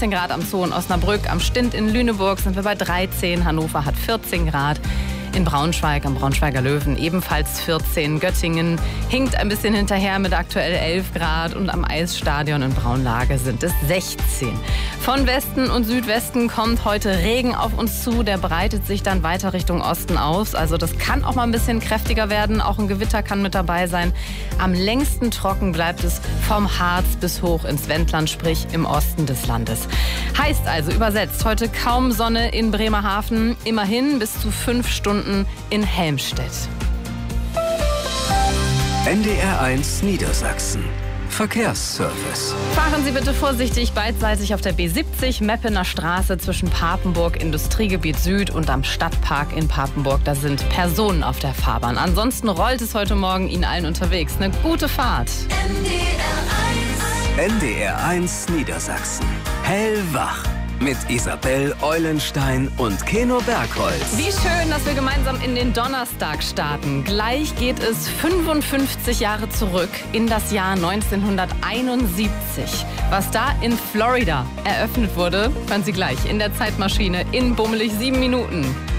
15 Grad am Zoo in Osnabrück, am Stint in Lüneburg sind wir bei 13, Hannover hat 14 Grad. In Braunschweig, am Braunschweiger Löwen ebenfalls 14. Göttingen hinkt ein bisschen hinterher mit aktuell 11 Grad und am Eisstadion in Braunlage sind es 16. Von Westen und Südwesten kommt heute Regen auf uns zu. Der breitet sich dann weiter Richtung Osten aus. Also das kann auch mal ein bisschen kräftiger werden. Auch ein Gewitter kann mit dabei sein. Am längsten trocken bleibt es vom Harz bis hoch ins Wendland, sprich im Osten des Landes. Heißt also übersetzt heute kaum Sonne in Bremerhaven, immerhin bis zu 5 Stunden in Helmstedt. NDR1 Niedersachsen. Verkehrsservice. Fahren Sie bitte vorsichtig beidseitig auf der B70 Meppener Straße zwischen Papenburg, Industriegebiet Süd und am Stadtpark in Papenburg. Da sind Personen auf der Fahrbahn. Ansonsten rollt es heute Morgen Ihnen allen unterwegs. Eine gute Fahrt. NDR1 Niedersachsen. Hellwach. Mit Isabel Eulenstein und Keno Bergholz. Wie schön, dass wir gemeinsam in den Donnerstag starten. Gleich geht es 55 Jahre zurück in das Jahr 1971. Was da in Florida eröffnet wurde, hören Sie gleich in der Zeitmaschine in bummelig 7 Minuten.